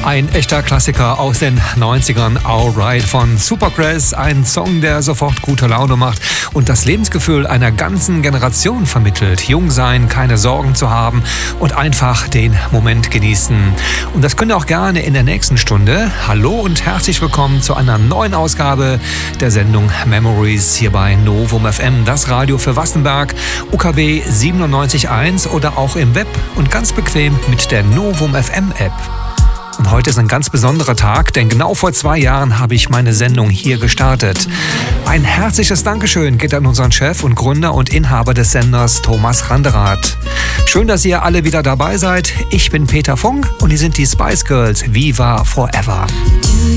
Ein echter Klassiker aus den 90ern, Alright von Supergrass. Ein Song, der sofort gute Laune macht und das Lebensgefühl einer ganzen Generation vermittelt. Jung sein, keine Sorgen zu haben und einfach den Moment genießen. Und das könnt ihr auch gerne in der nächsten Stunde. Hallo und herzlich willkommen zu einer neuen Ausgabe der Sendung Memories hier bei Novum FM, das Radio für Wassenberg, UKW 97.1 oder auch im Web und ganz bequem mit der Novum FM App. Und heute ist ein ganz besonderer Tag, denn genau vor 2 Jahren habe ich meine Sendung hier gestartet. Ein herzliches Dankeschön geht an unseren Chef und Gründer und Inhaber des Senders, Thomas Randerath. Schön, dass ihr alle wieder dabei seid. Ich bin Peter Funk und hier sind die Spice Girls, Viva Forever.